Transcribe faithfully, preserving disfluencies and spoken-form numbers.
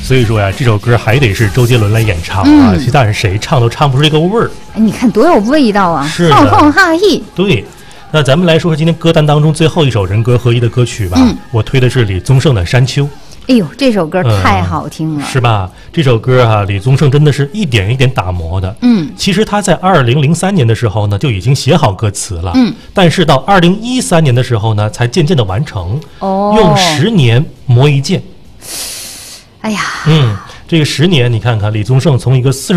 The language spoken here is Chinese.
所以说呀，这首歌还得是周杰伦来演唱啊，其他人谁唱都唱不出这个味儿。 哎，你看多有味道啊！ 是的， 晃晃哈嘿。 对。那咱们来说说今天歌单当中最后一首人歌合一的歌曲吧。 嗯， 我推的是李宗盛的《山丘》。 哎呦，这首歌太好听了， 嗯、是吧？这首歌啊，李宗盛真的是一点一点打磨的。 嗯， 其实他在二零零三年的时候呢，就已经写好歌词了。 嗯， 但是到二零一三年的时候呢，才渐渐的完成。 哦， 用十年磨一剑。 哎呀， 嗯，这个十年，你看看李宗盛从一个四十